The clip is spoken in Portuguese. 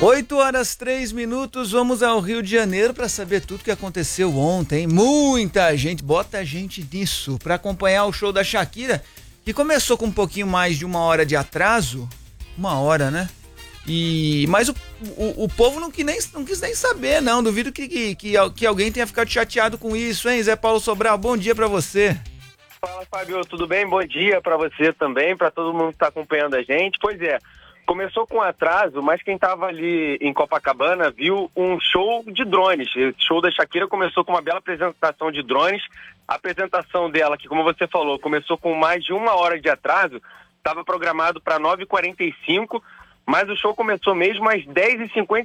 8h03, vamos ao Rio de Janeiro para saber tudo que aconteceu ontem. Muita gente, bota a gente nisso, para acompanhar o show da Shakira, que começou com um pouquinho mais de 1 hora de atraso. 1 hora, né? Mas o povo não quis nem saber, não. Duvido que alguém tenha ficado chateado com isso, hein? Zé Paulo Sobral, bom dia para você. Fala, Fábio, tudo bem? Bom dia para você também, para todo mundo que está acompanhando a gente. Pois é, começou com atraso, mas quem estava ali em Copacabana viu um show de drones. O show da Shakira começou com uma bela apresentação de drones. A apresentação dela, que como você falou, começou com mais de 1 hora de atraso, estava programado para 9h45, mas o show começou mesmo às 10h50.